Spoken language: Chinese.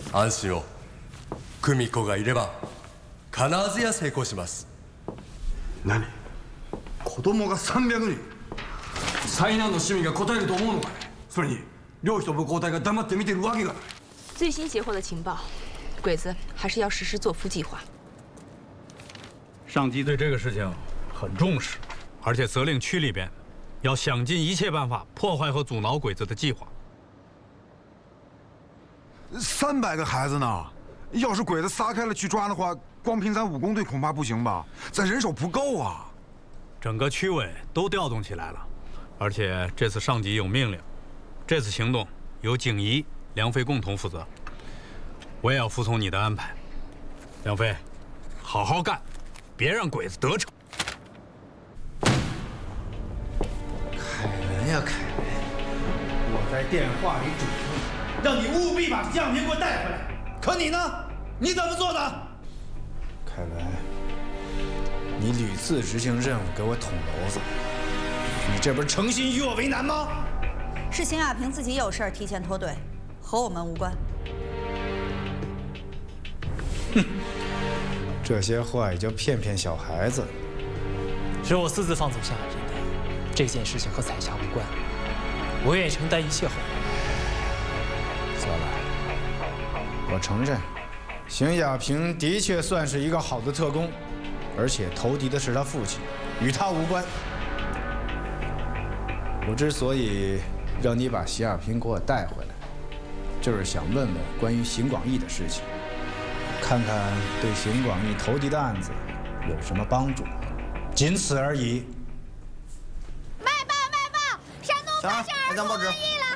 安心を。久美子がいれば必ずや成功します。 何？子供が300人？災難の市民が答えると思うのかね？それに領主と武工隊が黙って見てるわけがない。 最新截获的情报，鬼子还是要实施做夫计划。 上级对这个事情很重视，而且责令区里边要想尽一切办法破坏和阻挠鬼子的计划。 300个孩子呢？要是鬼子撒开了去抓的话，光凭咱武工队恐怕不行吧？咱人手不够啊！ 整个区委都调动起来了，而且这次上级有命令，这次行动由景怡、梁飞共同负责。我也要服从你的安排。梁飞，好好干，别让鬼子得逞。 凯文呀，凯文，我在电话里嘱咐你，让你务必把徐向平给我带回来。可你呢？你怎么做的？凯文，你屡次执行任务给我捅娄子，你这不是诚心与我为难吗？ 是邢亚平自己有事儿提前脱队，和我们无关。 哼，这些话也就骗骗小孩子。 是我私自放走夏亚平的，这件事情和彩霞无关，我愿意承担一切后果。 小柏，我承认，邢亚平的确算是一个好的特工，而且投敌的是他父亲，与他无关。我之所以让你把邢亚平给我带回来，就是想问问关于邢广义的事情，看看对邢广义投敌的案子有什么帮助，仅此而已。 卖报卖报！山东发现儿童瘟疫了！